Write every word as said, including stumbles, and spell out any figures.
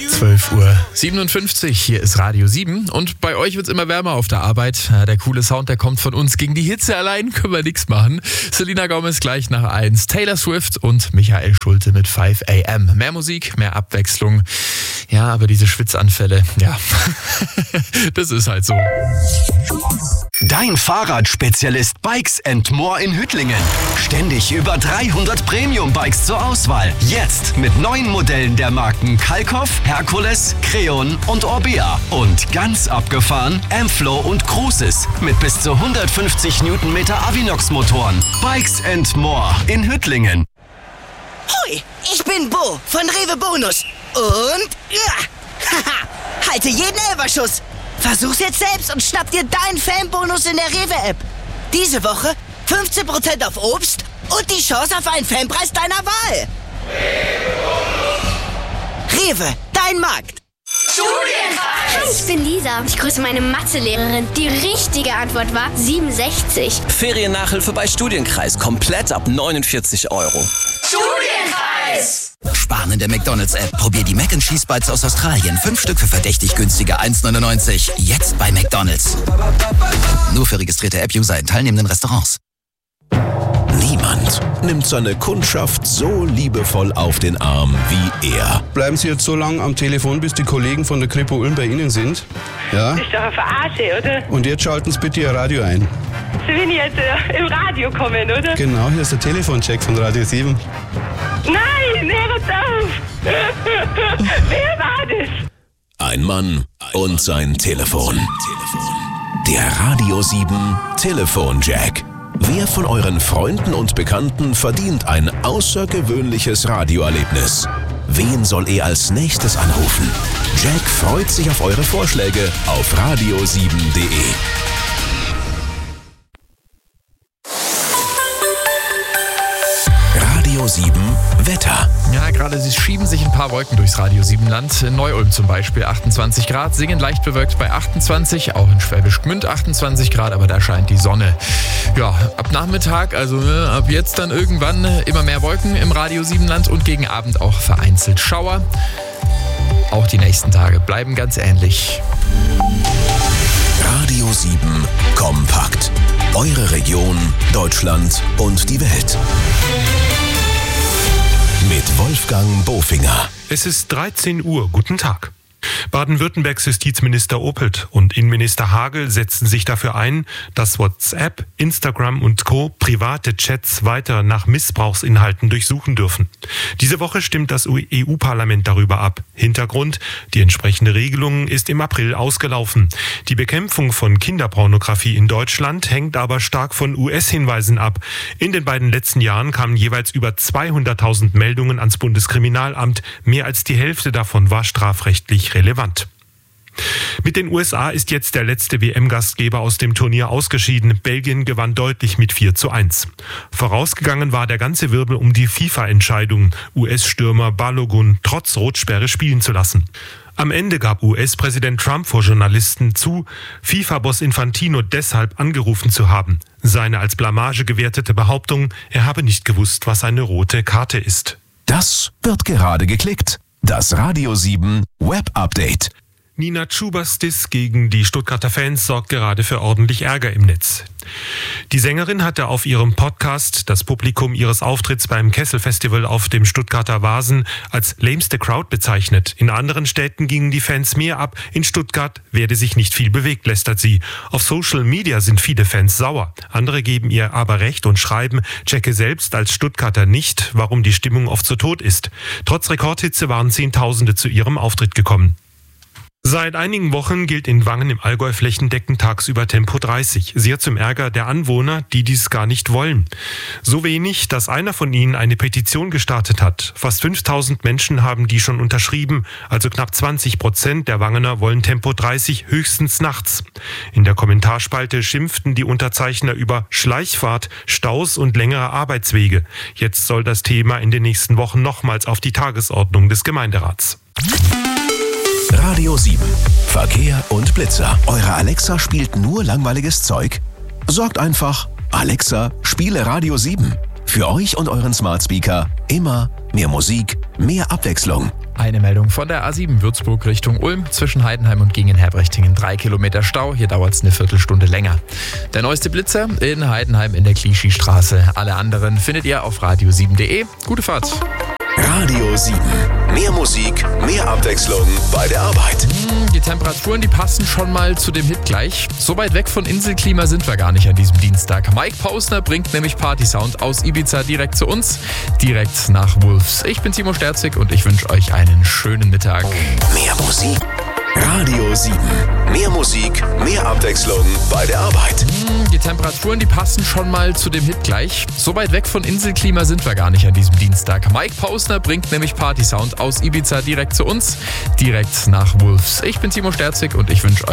zwölf Uhr siebenundfünfzig, hier ist Radio sieben und bei euch wird's immer wärmer auf der Arbeit. Der coole Sound, der kommt von uns. Gegen die Hitze allein können wir nichts machen. Selena Gomez gleich nach eins, Taylor Swift und Michael Schulte mit fünf a m. Mehr Musik, mehr Abwechslung. Ja, aber diese Schwitzanfälle, ja, das ist halt so. Dein Fahrradspezialist Bikes and More in Hüttlingen. Ständig über dreihundert Premium-Bikes zur Auswahl. Jetzt mit neuen Modellen der Marken Kalkoff, Herkules, Creon und Orbea. Und ganz abgefahren Ampflow und Crucis mit bis zu hundertfünfzig Newtonmeter Avinox-Motoren. Bikes and More in Hüttlingen. Hoi, ich bin Bo von Rewe Bonus. Und ja, haha, halte jeden Elferschuss. Versuch's jetzt selbst und schnapp dir deinen Fanbonus in der Rewe-App. Diese Woche fünfzehn Prozent auf Obst und die Chance auf einen Fanpreis deiner Wahl. Rewe, dein Markt. Hi, ich bin Lisa. Ich grüße meine Mathelehrerin. Die richtige Antwort war siebenundsechzig. Feriennachhilfe bei Studienkreis. Komplett ab neunundvierzig Euro. Studienkreis! Sparen in der McDonalds-App. Probier die Mac and Cheese Bites aus Australien. Fünf Stück für verdächtig günstige eins neunundneunzig. Jetzt bei McDonalds. Nur für registrierte App-User in teilnehmenden Restaurants. Niemand nimmt seine Kundschaft so liebevoll auf den Arm wie er. Bleiben Sie jetzt so lange am Telefon, bis die Kollegen von der Kripo Ulm bei Ihnen sind? Ja? Das ist doch eine Verarsche, oder? Und jetzt schalten Sie bitte Ihr Radio ein. Sie will jetzt äh, im Radio kommen, oder? Genau, hier ist der Telefoncheck von Radio sieben. Nein, hör uns auf! Wer war das? Ein Mann und sein Telefon. Der Radio sieben Telefonjack. Wer von euren Freunden und Bekannten verdient ein außergewöhnliches Radioerlebnis? Wen soll er als nächstes anrufen? Jack freut sich auf eure Vorschläge auf radio sieben punkt de. Radio sieben Wetter. Ja, gerade sie schieben sich ein paar Wolken durchs Radio sieben Land. In Neu-Ulm zum Beispiel achtundzwanzig Grad, Singen leicht bewölkt bei achtundzwanzig, auch in Schwäbisch Gmünd achtundzwanzig Grad, aber da scheint die Sonne. Ja, ab Nachmittag, also ne, ab jetzt dann irgendwann immer mehr Wolken im Radio sieben Land und gegen Abend auch vereinzelt Schauer. Auch die nächsten Tage bleiben ganz ähnlich. Radio sieben kompakt. Eure Region, Deutschland und die Welt. Mit Wolfgang Bofinger. Es ist dreizehn Uhr. Guten Tag. Baden-Württembergs Justizminister Oppelt und Innenminister Hagel setzen sich dafür ein, dass WhatsApp, Instagram und Co. private Chats weiter nach Missbrauchsinhalten durchsuchen dürfen. Diese Woche stimmt das E U-Parlament darüber ab. Hintergrund: die entsprechende Regelung ist im April ausgelaufen. Die Bekämpfung von Kinderpornografie in Deutschland hängt aber stark von U S-Hinweisen ab. In den beiden letzten Jahren kamen jeweils über zweihunderttausend Meldungen ans Bundeskriminalamt. Mehr als die Hälfte davon war strafrechtlich relevant. Mit den U S A ist jetzt der letzte W M-Gastgeber aus dem Turnier ausgeschieden. Belgien gewann deutlich mit vier zu eins. Vorausgegangen war der ganze Wirbel um die FIFA-Entscheidung, U S-Stürmer Balogun trotz Rotsperre spielen zu lassen. Am Ende gab U S-Präsident Trump vor Journalisten zu, FIFA-Boss Infantino deshalb angerufen zu haben. Seine als Blamage gewertete Behauptung, er habe nicht gewusst, was eine rote Karte ist. Das wird gerade geklickt. Das Radio sieben Web Update. Nina Schubers Diss gegen die Stuttgarter Fans sorgt gerade für ordentlich Ärger im Netz. Die Sängerin hatte auf ihrem Podcast das Publikum ihres Auftritts beim Kessel-Festival auf dem Stuttgarter Vasen als lämste Crowd bezeichnet. In anderen Städten gingen die Fans mehr ab. In Stuttgart werde sich nicht viel bewegt, lästert sie. Auf Social Media sind viele Fans sauer. Andere geben ihr aber recht und schreiben, checke selbst als Stuttgarter nicht, warum die Stimmung oft so tot ist. Trotz Rekordhitze waren Zehntausende zu ihrem Auftritt gekommen. Seit einigen Wochen gilt in Wangen im Allgäu flächendeckend tagsüber Tempo dreißig. Sehr zum Ärger der Anwohner, die dies gar nicht wollen. So wenig, dass einer von ihnen eine Petition gestartet hat. Fast fünftausend Menschen haben die schon unterschrieben, also knapp zwanzig Prozent der Wangener wollen Tempo dreißig höchstens nachts. In der Kommentarspalte schimpften die Unterzeichner über Schleichfahrt, Staus und längere Arbeitswege. Jetzt soll das Thema in den nächsten Wochen nochmals auf die Tagesordnung des Gemeinderats. Radio sieben. Verkehr und Blitzer. Eure Alexa spielt nur langweiliges Zeug? Sorgt einfach, Alexa, spiele Radio sieben. Für euch und euren Smart Speaker immer mehr Musik, mehr Abwechslung. Eine Meldung von der A sieben Würzburg Richtung Ulm. Zwischen Heidenheim und Gegenherbrechtingen drei Kilometer Stau. Hier dauert es eine Viertelstunde länger. Der neueste Blitzer in Heidenheim in der Clichy-Straße. Alle anderen findet ihr auf radio sieben punkt de. Gute Fahrt. Radio sieben. Mehr Musik, mehr Abwechslung bei der Arbeit. Die Temperaturen, die passen schon mal zu dem Hit gleich. So weit weg von Inselklima sind wir gar nicht an diesem Dienstag. Mike Posner bringt nämlich Partysound aus Ibiza direkt zu uns, direkt nach Wolves. Ich bin Timo Sterzig und ich wünsche euch einen schönen Mittag. Mehr Musik. Radio sieben. Mehr Musik, mehr Abwechslung bei der Arbeit. Die Temperaturen, die passen schon mal zu dem Hit gleich. So weit weg von Inselklima sind wir gar nicht an diesem Dienstag. Mike Posner bringt nämlich Partysound aus Ibiza direkt zu uns, direkt nach Wolves. Ich bin Timo Sterzig und ich wünsche euch